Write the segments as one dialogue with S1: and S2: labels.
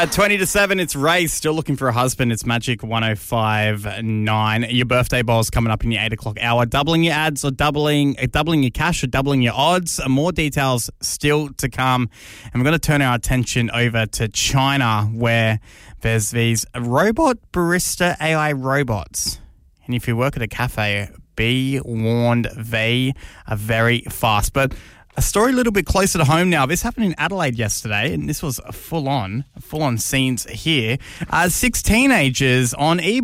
S1: At 20 to 7, it's Ray, still looking for a husband. It's Magic 105.9. Your birthday ball's coming up in your 8 o'clock hour. Doubling your ads or doubling your cash or doubling your odds. More details still to come. And we're going to turn our attention over to China, where there's these robot barista AI robots. And if you work at a cafe, be warned, they are very fast. But a story a little bit closer to home now. This happened in Adelaide yesterday, and this was full-on scenes here. 6 teenage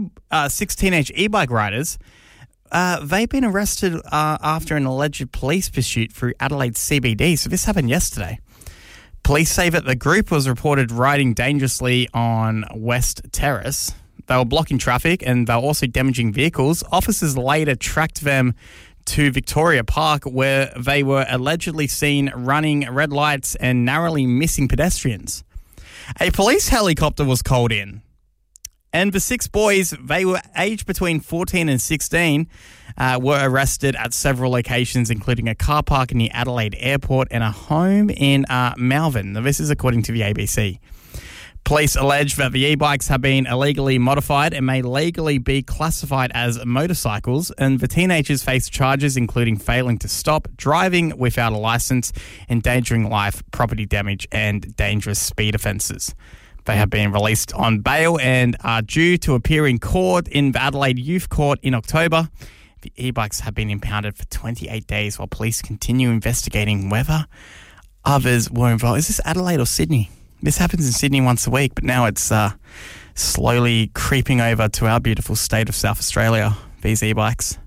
S1: e-bike riders, they've been arrested after an alleged police pursuit through Adelaide CBD. So this happened yesterday. Police say that the group was reported riding dangerously on West Terrace. They were blocking traffic, and they were also damaging vehicles. Officers later tracked them to Victoria Park, where they were allegedly seen running red lights and narrowly missing pedestrians. A police helicopter was called in, and the 6 boys, they were aged between 14 and 16, were arrested at several locations, including a car park in the Adelaide Airport and a home in Malvern. Now, this is according to the ABC. Police allege that the e-bikes have been illegally modified and may legally be classified as motorcycles, and the teenagers face charges including failing to stop, driving without a license, endangering life, property damage, and dangerous speed offences. They have been released on bail and are due to appear in court in the Adelaide Youth Court in October. The e-bikes have been impounded for 28 days while police continue investigating whether others were involved. Is this Adelaide or Sydney? This happens in Sydney once a week, but now it's slowly creeping over to our beautiful state of South Australia, these e-bikes.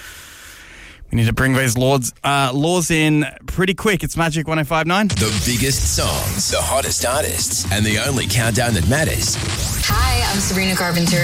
S1: We need to bring those laws in pretty quick. It's Magic 105.9.
S2: The biggest songs, the hottest artists, and the only countdown that matters.
S3: Hi, I'm Sabrina Carpenter.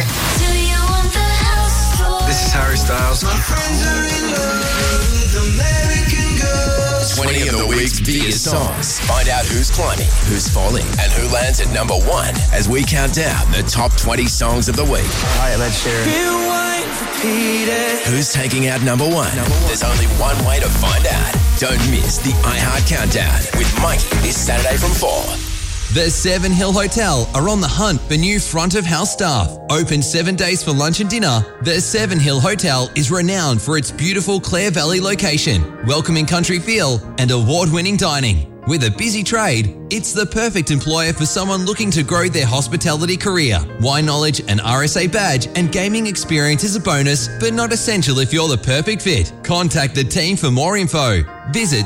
S4: This is Harry Styles. My friends are in love with American girls.
S2: 20 of the week's biggest songs. Find out who's climbing, who's falling, and who lands at number 1 as we count down the top 20 songs of the week.
S4: Hi, Ed Sheeran.
S2: Who's taking out number 1? There's only one way to find out. Don't miss the iHeart Countdown with Mikey this Saturday from 4.
S5: The Seven Hill Hotel are on the hunt for new front-of-house staff. Open 7 days for lunch and dinner, the Seven Hill Hotel is renowned for its beautiful Clare Valley location, welcoming country feel, and award-winning dining. With a busy trade, it's the perfect employer for someone looking to grow their hospitality career. Wine knowledge, an RSA badge, and gaming experience is a bonus, but not essential if you're the perfect fit. Contact the team for more info. Visit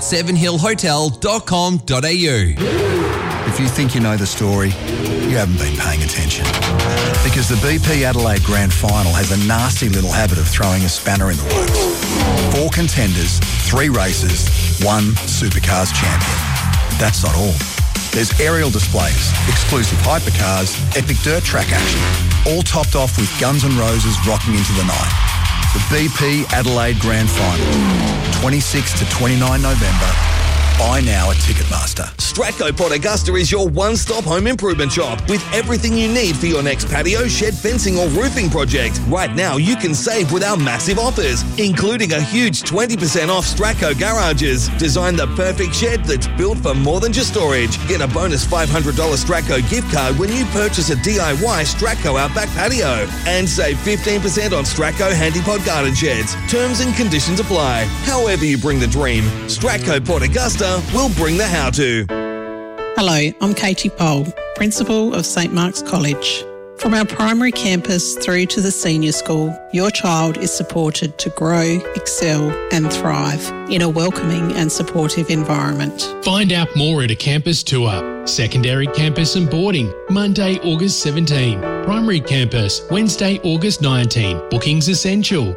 S5: sevenhillhotel.com.au.
S6: If you think you know the story, you haven't been paying attention. Because the BP Adelaide Grand Final has a nasty little habit of throwing a spanner in the works. 4 contenders, 3 races, 1 Supercars champion. That's not all. There's aerial displays, exclusive hypercars, epic dirt track action, all topped off with Guns N' Roses rocking into the night. The BP Adelaide Grand Final, 26 to 29 November. Buy now at Ticketmaster.
S7: Stratco Port Augusta is your one-stop home improvement shop with everything you need for your next patio, shed, fencing or roofing project. Right now, you can save with our massive offers, including a huge 20% off Stratco garages. Design the perfect shed that's built for more than just storage. Get a bonus $500 Stratco gift card when you purchase a DIY Stratco Outback patio. And save 15% on Stratco Handypod garden sheds. Terms and conditions apply. However you bring the dream, Stratco Port Augusta will bring the how-to.
S8: Hello, I'm Katie Pole, Principal of St Mark's College. From our primary campus through to the senior school, your child is supported to grow, excel and thrive in a welcoming and supportive environment.
S9: Find out more at a campus tour. Secondary campus and boarding, Monday, August 17. Primary campus, Wednesday, August 19. Bookings essential,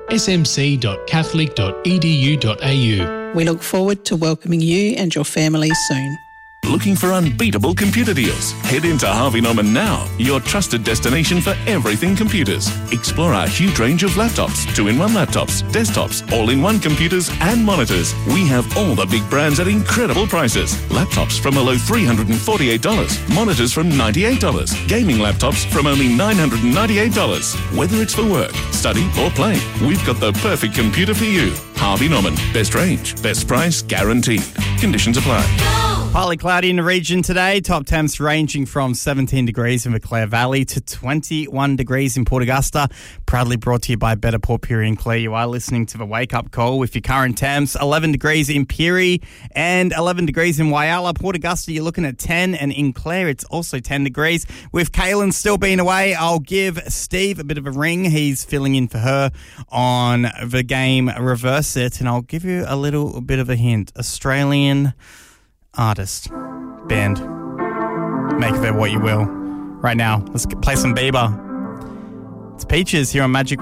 S9: smc.catholic.edu.au.
S8: We look forward to welcoming you and your family soon.
S10: Looking for unbeatable computer deals? Head into Harvey Norman now, your trusted destination for everything computers. Explore our huge range of laptops, 2-in-1 laptops, desktops, all-in-one computers and monitors. We have all the big brands at incredible prices. Laptops from a low $348, monitors from $98, gaming laptops from only $998. Whether it's for work, study or play, we've got the perfect computer for you. Harvey Norman, best range, best price guaranteed. Conditions apply.
S1: Partly cloudy in the region today. Top temps ranging from 17 degrees in the Clare Valley to 21 degrees in Port Augusta. Proudly brought to you by Better Port Pirie and Clare. You are listening to the Wake Up Call with your current temps. 11 degrees in Pirie and 11 degrees in Whyalla. Port Augusta, you're looking at 10, and in Clare, it's also 10 degrees. With Kaylin still being away, I'll give Steve a bit of a ring. He's filling in for her on the game Reverse It, and I'll give you a little bit of a hint. Australian artist, band, make of it what you will. Right now, let's play some Bieber. It's Peaches here on Magic